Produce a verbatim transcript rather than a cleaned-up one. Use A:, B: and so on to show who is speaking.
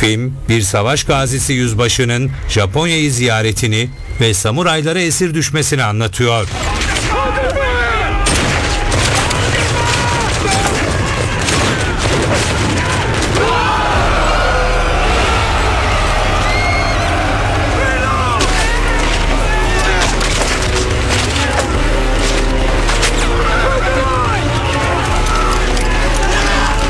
A: Film, bir savaş gazisi yüzbaşının Japonya'yı ziyaretini ve samuraylara esir düşmesini anlatıyor.